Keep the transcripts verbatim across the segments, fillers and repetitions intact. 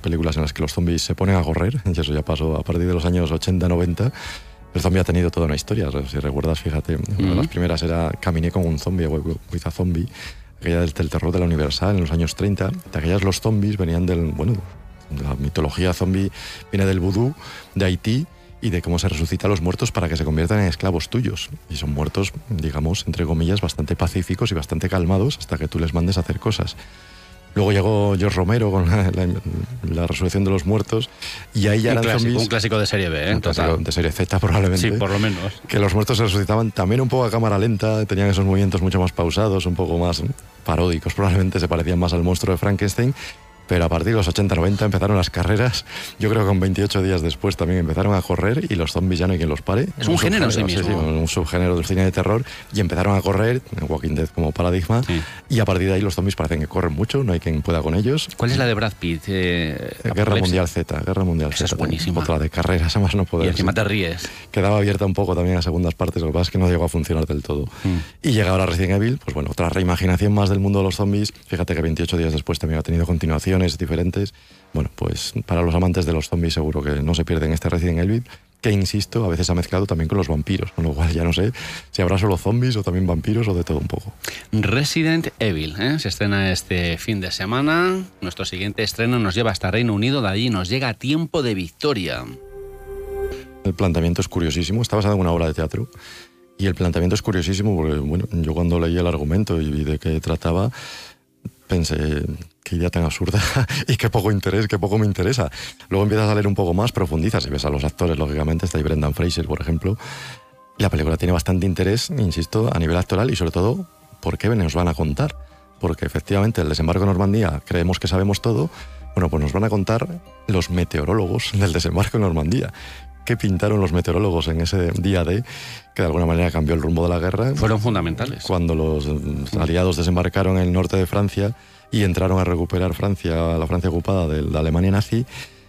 películas en las que los zombies se ponen a correr, y eso ya pasó a partir de los años ochenta, noventa. El zombie ha tenido toda una historia. Si recuerdas, fíjate, una de las primeras era Caminé con un zombie, with a zombie, aquella del, del terror de la Universal en los años treinta. De aquellas los zombies venían del, bueno, la mitología zombie viene del vudú, de Haití, y de cómo se resucita a los muertos para que se conviertan en esclavos tuyos. Y son muertos, digamos, entre comillas, bastante pacíficos y bastante calmados hasta que tú les mandes a hacer cosas. Luego llegó George Romero con la, la, la resurrección de los muertos, y ahí ya un eran clásico, zombies, un clásico de serie B, ¿eh? un clásico de serie Z probablemente. Sí, por lo menos. Que los muertos se resucitaban también un poco a cámara lenta, tenían esos movimientos mucho más pausados, un poco más paródicos, probablemente se parecían más al monstruo de Frankenstein. Pero a partir de los ochenta noventa empezaron las carreras. Yo creo que con veintiocho días después también empezaron a correr, y los zombies ya no hay quien los pare. Es un, un género en sí mismo. Sí, sí, un subgénero del cine de terror, y empezaron a correr, en Walking Dead como paradigma, sí. Y a partir de ahí los zombies parecen que corren mucho, no hay quien pueda con ellos. ¿Cuál es la de Brad Pitt? Eh, Guerra Mundial Z, Guerra Mundial Esa Z. Es buenísima. Otra de carreras, además no poder. Y encima te ríes. Quedaba abierta un poco también a segundas partes, lo que pasa es que no llegó a funcionar del todo. Mm. Y llega ahora Resident Evil, pues bueno, otra reimaginación más del mundo de los zombies. Fíjate que veintiocho días después también ha tenido continuaciones diferentes. Bueno, pues para los amantes de los zombies seguro que no se pierden este Resident Evil, que insisto, a veces ha mezclado también con los vampiros, con lo cual ya no sé si habrá solo zombies o también vampiros o de todo un poco. Resident Evil, ¿eh? Se estrena este fin de semana. Nuestro siguiente estreno nos lleva hasta Reino Unido, de allí nos llega Tiempo de Victoria. El planteamiento es curiosísimo, está basado en una obra de teatro, y el planteamiento es curiosísimo porque, bueno, yo cuando leí el argumento y vi de qué trataba, pensé, qué idea tan absurda y qué poco interés, qué poco me interesa. Luego empiezas a leer un poco más, profundizas y ves a los actores, lógicamente, está ahí Brendan Fraser, por ejemplo. Y la película tiene bastante interés, insisto, a nivel actoral, y sobre todo, ¿por qué nos van a contar? Porque efectivamente el desembarco en Normandía, creemos que sabemos todo. Bueno, pues nos van a contar los meteorólogos del desembarco en Normandía. ¿Qué pintaron los meteorólogos en ese día D, que de alguna manera cambió el rumbo de la guerra? Fueron fundamentales. Cuando los aliados desembarcaron en el norte de Francia y entraron a recuperar Francia, la Francia ocupada de la Alemania nazi,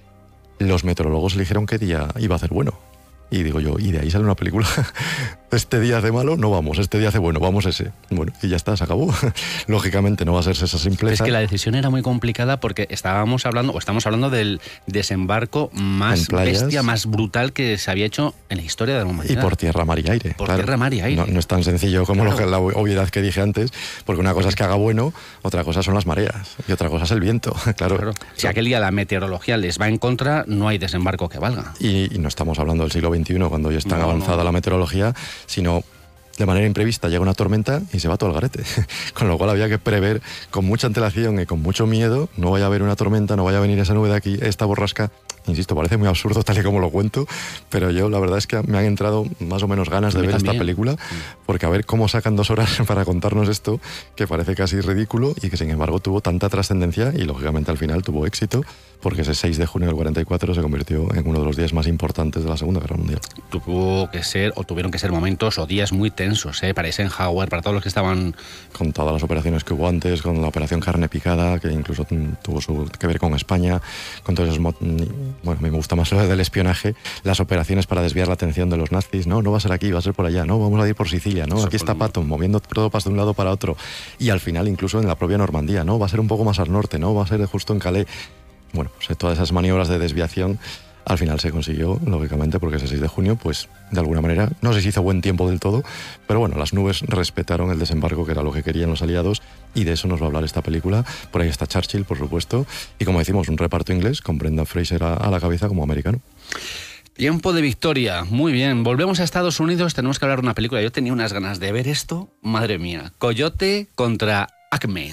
los meteorólogos eligieron qué día iba a hacer bueno. Y digo yo, y de ahí sale una película. Este día hace malo, no vamos. Este día hace bueno, vamos ese. Bueno, y ya está, se acabó. Lógicamente no va a ser esa simpleza. Es que la decisión era muy complicada porque estábamos hablando, o estamos hablando del desembarco más bestia, más brutal que se había hecho en la historia de la humanidad. Y por tierra, mar y aire. Por claro. tierra, mar y aire. No, no es tan sencillo como claro. lo que, la obviedad que dije antes, porque una cosa es que haga bueno, otra cosa son las mareas, y otra cosa es el viento. Claro. claro. Si aquel día la meteorología les va en contra, no hay desembarco que valga. Y, y no estamos hablando del siglo veintiuno, cuando ya es tan no, avanzada no. la meteorología, sino de manera imprevista llega una tormenta y se va todo al garete. Con lo cual había que prever con mucha antelación y con mucho miedo, no vaya a haber una tormenta, no vaya a venir esa nube de aquí, esta borrasca. Insisto, parece muy absurdo tal y como lo cuento, pero yo la verdad es que me han entrado más o menos ganas de ver también esta película, porque a ver cómo sacan dos horas para contarnos esto, que parece casi ridículo y que sin embargo tuvo tanta trascendencia y lógicamente al final tuvo éxito, porque ese seis de junio del cuarenta y cuatro se convirtió en uno de los días más importantes de la Segunda Guerra Mundial. Tuvo que ser, o tuvieron que ser momentos o días muy tensos, ¿eh? Para Eisenhower, para todos los que estaban... Con todas las operaciones que hubo antes, con la operación Carne Picada, que incluso tuvo su, que ver con España, con todos esos... Bueno, a mí me gusta más lo del espionaje, las operaciones para desviar la atención de los nazis. No, no va a ser aquí, va a ser por allá. No, vamos a ir por Sicilia. No, aquí está Patton, moviendo tropas de un lado para otro. Y al final, incluso en la propia Normandía, no, va a ser un poco más al norte, no, va a ser justo en Calais. Bueno, pues todas esas maniobras de desviación al final se consiguió, lógicamente, porque ese seis de junio, pues de alguna manera, no sé si hizo buen tiempo del todo, pero bueno, las nubes respetaron el desembarco, que era lo que querían los aliados, y de eso nos va a hablar esta película. Por ahí está Churchill, por supuesto, y como decimos, un reparto inglés con Brendan Fraser a, a la cabeza como americano. Tiempo de Victoria, muy bien. Volvemos a Estados Unidos, tenemos que hablar de una película. Yo tenía unas ganas de ver esto, madre mía. Coyote contra Acme.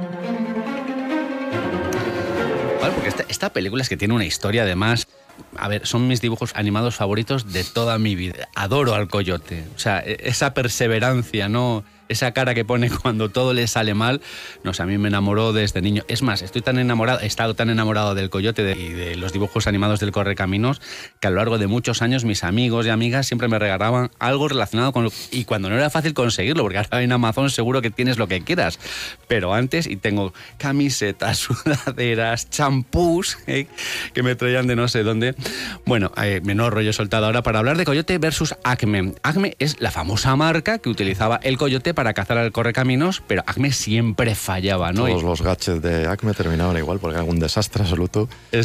Vale, porque esta, esta película es que tiene una historia, además... A ver, son mis dibujos animados favoritos de toda mi vida. Adoro al coyote. O sea, esa perseverancia, ¿no? Esa cara que pone cuando todo le sale mal, no sé, a mí me enamoró desde niño. Es más, estoy tan enamorado, he estado tan enamorado del coyote de, y de los dibujos animados del Correcaminos, que a lo largo de muchos años mis amigos y amigas siempre me regalaban algo relacionado con... Lo, y cuando no era fácil conseguirlo, porque ahora en Amazon seguro que tienes lo que quieras. Pero antes, y tengo camisetas, sudaderas, champús, ¿eh? que me traían de no sé dónde. Bueno, eh, menor rollo soltado ahora para hablar de Coyote versus Acme. Acme es la famosa marca que utilizaba el coyote para cazar al Correcaminos, pero Acme siempre fallaba, ¿no? Todos los gadgets de Acme terminaban igual porque era un desastre absoluto. Es